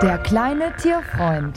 Der kleine Tierfreund.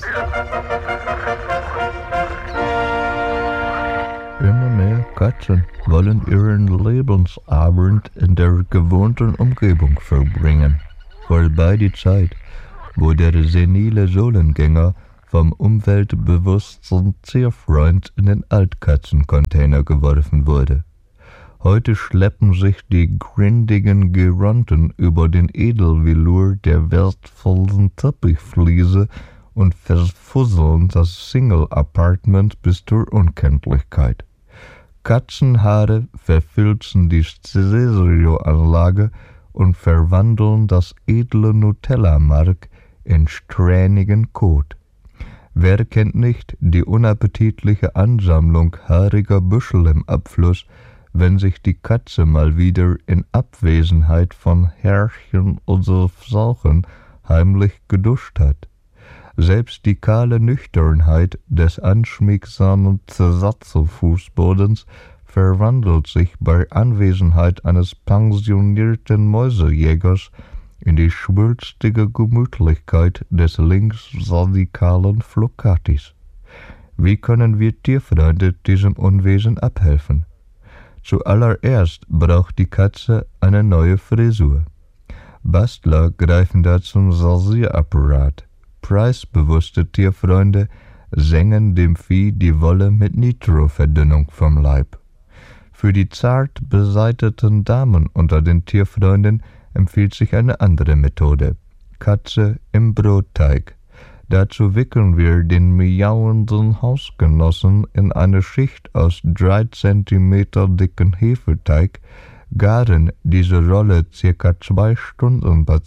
Immer mehr Katzen wollen ihren Lebensabend in der gewohnten Umgebung verbringen. Vorbei die Zeit, wo der senile Sohlengänger vom umweltbewussten Tierfreund in den Altkatzencontainer geworfen wurde. Heute schleppen sich die grindigen Geronten über den Edelvelour der wertvollen Teppichfliese und verfusseln das Single-Apartment bis zur Unkenntlichkeit. Katzenhaare verfilzen die Stereoanlage und verwandeln das edle Nutella-Mark in strähnigen Kot. Wer kennt nicht die unappetitliche Ansammlung haariger Büschel im Abfluss, wenn sich die Katze mal wieder in Abwesenheit von Herrchen oder Sauchen heimlich geduscht hat? Selbst die kahle Nüchternheit des anschmiegsamen Zersatzfußbodens verwandelt sich bei Anwesenheit eines pensionierten Mäusejägers in die schwülstige Gemütlichkeit des linksradikalen Flockatis. Wie können wir Tierfreunde diesem Unwesen abhelfen? Zuallererst braucht die Katze eine neue Frisur. Bastler greifen da zum Rasierapparat. Preisbewusste Tierfreunde sengen dem Vieh die Wolle mit Nitroverdünnung vom Leib. Für die zart beseiteten Damen unter den Tierfreunden empfiehlt sich eine andere Methode. Katze im Brotteig. Dazu wickeln wir den miauenden Hausgenossen in eine Schicht aus 3 cm dicken Hefeteig, garen diese Rolle ca. 2 Stunden bei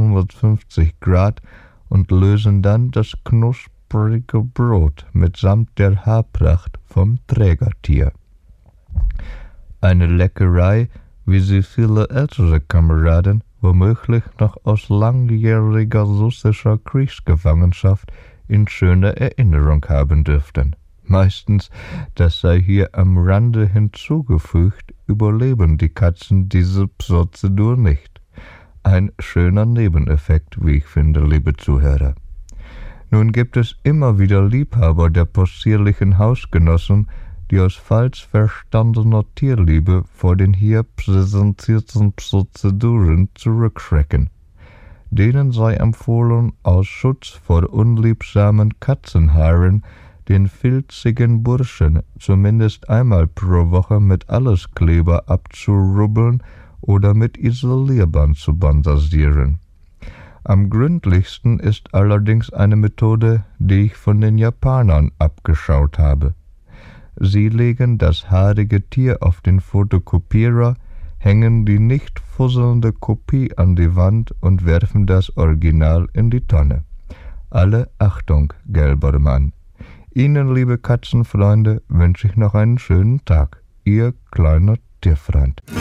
250 Grad und lösen dann das knusprige Brot mitsamt der Haarpracht vom Trägertier. Eine Leckerei, wie sie viele ältere Kameraden womöglich noch aus langjähriger russischer Kriegsgefangenschaft in schöner Erinnerung haben dürften. Meistens, das sei hier am Rande hinzugefügt, überleben die Katzen diese Prozedur nicht. Ein schöner Nebeneffekt, wie ich finde, liebe Zuhörer. Nun gibt es immer wieder Liebhaber der possierlichen Hausgenossen, die aus falsch verstandener Tierliebe vor den hier präsentierten Prozeduren zurückschrecken. Denen sei empfohlen, aus Schutz vor unliebsamen Katzenhaaren den filzigen Burschen zumindest einmal pro Woche mit Alleskleber abzurubbeln oder mit Isolierband zu bandasieren. Am gründlichsten ist allerdings eine Methode, die ich von den Japanern abgeschaut habe. Sie legen das haarige Tier auf den Fotokopierer, hängen die nicht fusselnde Kopie an die Wand und werfen das Original in die Tonne. Alle Achtung, gelber Mann. Ihnen, liebe Katzenfreunde, wünsche ich noch einen schönen Tag. Ihr kleiner Tierfreund.